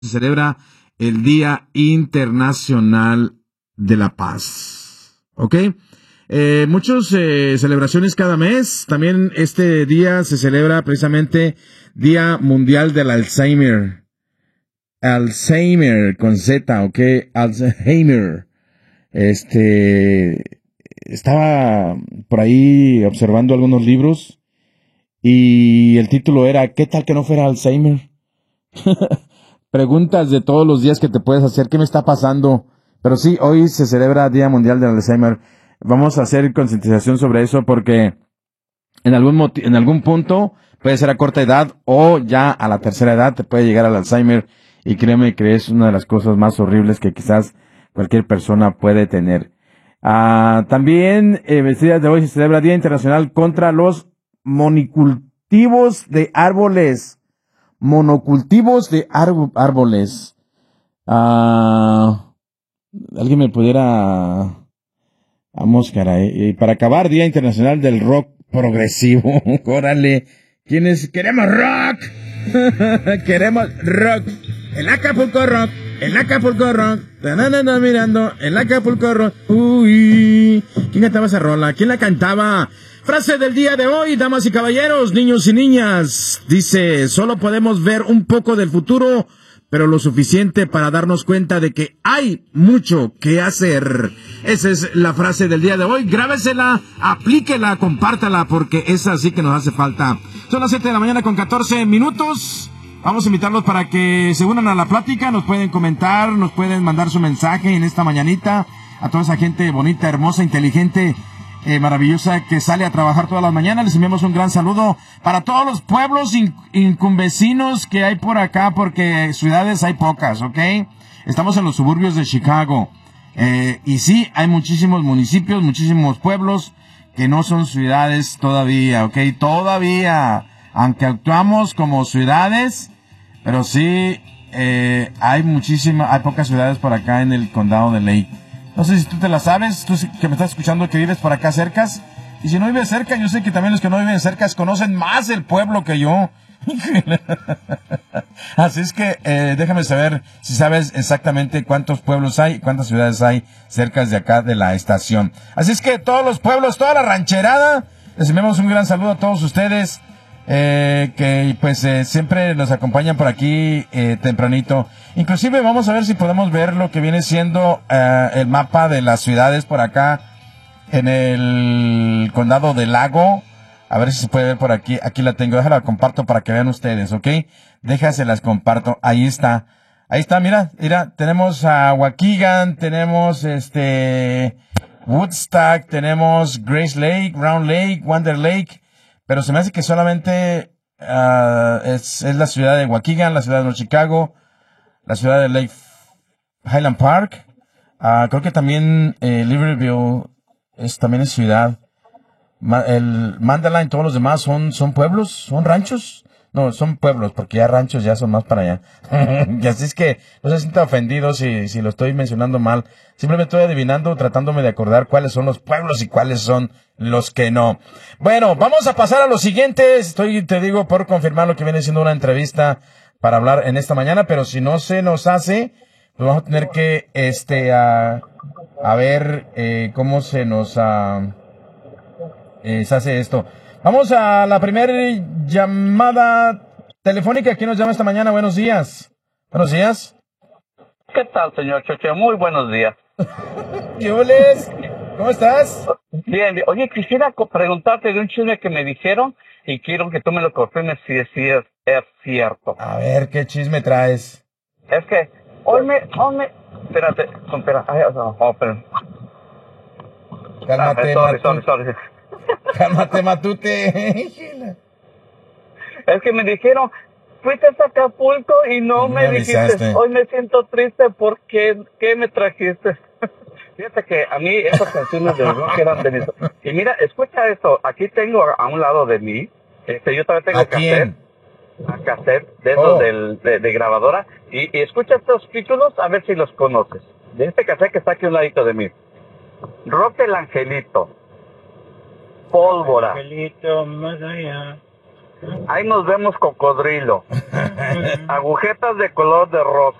se celebra el Día Internacional de la Paz. ¿Ok? Muchas celebraciones cada mes. También este día se celebra precisamente Día Mundial del Alzheimer. Alzheimer con Z, ¿ok? Alzheimer. Estaba por ahí observando algunos libros y el título era ¿qué tal que no fuera Alzheimer? Preguntas de todos los días que te puedes hacer, ¿qué me está pasando? Pero sí, hoy se celebra Día Mundial del Alzheimer. Vamos a hacer concientización sobre eso porque en algún punto puede ser a corta edad o ya a la tercera edad te puede llegar al Alzheimer y créeme que es una de las cosas más horribles que quizás cualquier persona puede tener. También, el día de hoy se celebra Día Internacional contra los monocultivos de árboles. Monocultivos de árboles. Alguien me pudiera... Vamos, caray. Y para acabar, Día Internacional del Rock Progresivo. Órale. ¿Quiénes queremos rock? Queremos rock. El Acapulco Rock. El Acapulco Rock. Mirando. El Acapulco Rock. Uy. ¿Quién cantaba esa rola? ¿Quién la cantaba? Frase del día de hoy, damas y caballeros, niños y niñas. Dice, solo podemos ver un poco del futuro, pero lo suficiente para darnos cuenta de que hay mucho que hacer. Esa es la frase del día de hoy. Grábesela, aplíquela, compártala, porque esa sí que nos hace falta. Son las 7 de la mañana con 14 minutos. Vamos a invitarlos para que se unan a la plática. Nos pueden comentar, nos pueden mandar su mensaje en esta mañanita. A toda esa gente bonita, hermosa, inteligente, maravillosa que sale a trabajar todas las mañanas. Les enviamos un gran saludo para todos los pueblos incunvecinos que hay por acá, porque ciudades hay pocas, ¿ok? Estamos en los suburbios de Chicago. Y sí, hay muchísimos municipios, muchísimos pueblos que no son ciudades todavía, ¿ok? Todavía, aunque actuamos como ciudades, pero sí, hay pocas ciudades por acá en el condado de Lake. No sé si tú te la sabes, tú que me estás escuchando que vives por acá cerca. Y si no vives cerca, yo sé que también los que no viven cerca conocen más el pueblo que yo. Así es que déjame saber si sabes exactamente cuántos pueblos hay, cuántas ciudades hay cerca de acá de la estación. Así es que todos los pueblos, toda la rancherada, les enviamos un gran saludo a todos ustedes. Que pues siempre nos acompañan por aquí tempranito. Inclusive vamos a ver si podemos ver lo que viene siendo el mapa de las ciudades por acá en el condado de Lago. A ver si se puede ver por aquí. Aquí la tengo, déjala comparto para que vean ustedes, ¿ok? Déjaselas comparto. Ahí está, mira, tenemos a Waukegan, tenemos Woodstock, tenemos Grace Lake, Round Lake, Wonder Lake. Pero se me hace que solamente es la ciudad de Waukegan, la ciudad de North Chicago, la ciudad de Lake Highland Park. Creo que también Libertyville también es ciudad. El Mandalay y todos los demás son pueblos, son ranchos. No, son pueblos, porque ya ranchos ya son más para allá. Y así es que no se sienta ofendido si lo estoy mencionando mal. Simplemente estoy adivinando, tratándome de acordar cuáles son los pueblos y cuáles son los que no. Bueno, vamos a pasar a lo siguiente. Te digo, por confirmar lo que viene siendo una entrevista para hablar en esta mañana, pero si no se nos hace, pues vamos a tener que, a ver, cómo se nos, se hace esto. Vamos a la primera llamada telefónica. ¿Quién nos llama esta mañana? Buenos días. Buenos días. ¿Qué tal, señor Choche? Muy buenos días. Yules, ¿cómo estás? Bien, bien. Oye, quisiera preguntarte de un chisme que me dijeron y quiero que tú me lo confirmes si es cierto. A ver, ¿qué chisme traes? Es que hoy me... Espérate, espera. Cálmate, sorry. Cálmate, Matute. Es que me dijeron, fuiste a Acapulco y no me dijiste, hoy me siento triste porque, ¿qué me trajiste? Fíjate que a mí esas canciones de rock eran de mis... Y mira, escucha esto, aquí tengo a un lado de mí, yo todavía tengo cassette de esos de grabadora, y escucha estos títulos a ver si los conoces. De este cassette que está aquí a un ladito de mí. Rock el Angelito. Pólvora. Angelito, más allá. Ahí nos vemos, cocodrilo. Agujetas de color de rosa.